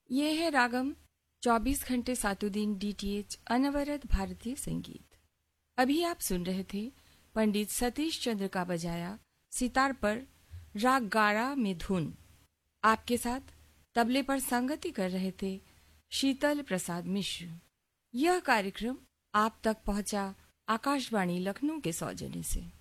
ये है रागम 24 घंटे सातों दिन डीटीएच अनवरत भारतीय संगीत। अभी आप सुन रहे थे पंडित सतीश चंद्र का बजाया सितार पर राग गारा में धुन। आपके साथ तबले पर संगति कर रहे थे शीतल प्रसाद मिश्र। यह कार्यक्रम आप तक पहुंचा आकाशवाणी लखनऊ के सौजन्य से।